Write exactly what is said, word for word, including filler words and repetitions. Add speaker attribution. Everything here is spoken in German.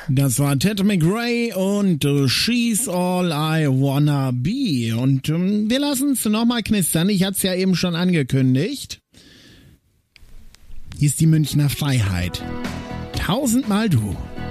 Speaker 1: Das war Ted McRae und uh, She's All I Wanna Be. Und um, wir lassen es nochmal knistern. Ich hatte es ja eben schon angekündigt. Hier ist die Münchner Freiheit. Tausendmal du.